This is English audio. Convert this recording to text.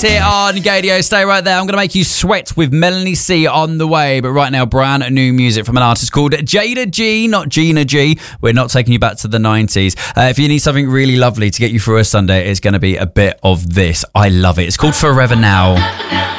This here on Gadio. Stay right there. I'm going to make you sweat with Melanie C on the way. But right now, brand new music from an artist called Jada G, not Gina G. We're not taking you back to the 90s. If you need something really lovely to get you through a Sunday, it's going to be a bit of this. I love it. It's called Forever Now.